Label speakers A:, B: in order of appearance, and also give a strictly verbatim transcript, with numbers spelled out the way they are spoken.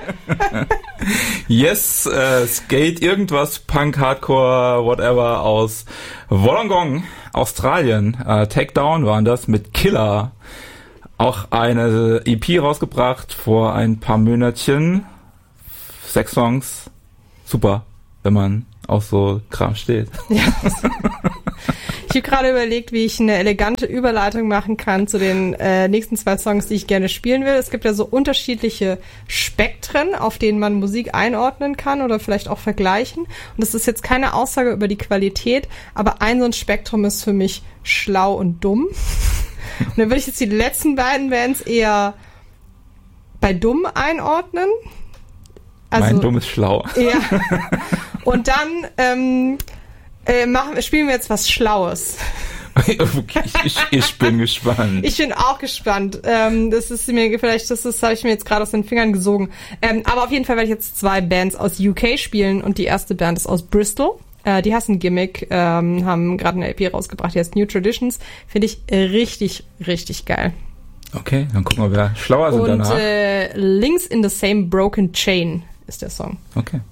A: Yes, äh, Skate, irgendwas, Punk, Hardcore, whatever aus Wollongong, Australien. Äh, Takedown waren das mit Killer. Auch eine E P rausgebracht vor ein paar Monatchen. Sechs Songs. Super, wenn man auf so Kram steht.
B: Ja. Ich habe gerade überlegt, wie ich eine elegante Überleitung machen kann zu den äh, nächsten zwei Songs, die ich gerne spielen will. Es gibt ja so unterschiedliche Spektren, auf denen man Musik einordnen kann oder vielleicht auch vergleichen. Und das ist jetzt keine Aussage über die Qualität, aber ein so ein Spektrum ist für mich schlau und dumm. Und dann würde ich jetzt die letzten beiden Bands eher bei dumm einordnen. Also,
A: mein Dumm ist schlau.
B: Ja. Und dann ähm, äh, machen, spielen wir jetzt was Schlaues.
A: Okay, ich, ich bin gespannt.
B: Ich bin auch gespannt. Ähm, das ist mir vielleicht, das ist, habe ich mir jetzt gerade aus den Fingern gesogen. Ähm, aber auf jeden Fall werde ich jetzt zwei Bands aus U K spielen und die erste Band ist aus Bristol. Äh, die heißen Gimmick, ähm, haben gerade eine L P rausgebracht, die heißt New Traditions. Finde ich richtig, richtig geil.
A: Okay, dann gucken wir, wer schlauer sind
B: und,
A: danach.
B: Und äh, Links in the Same Broken Chain ist der Song.
A: Okay.